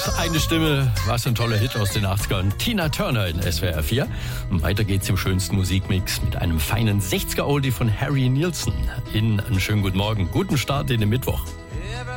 eine Stimme, was ein toller Hit aus den 80ern. Tina Turner in SWR 4. Und weiter geht's im schönsten Musikmix mit einem feinen 60er-Oldie von Harry Nilsson. Ihnen einen schönen guten Morgen, guten Start in den Mittwoch.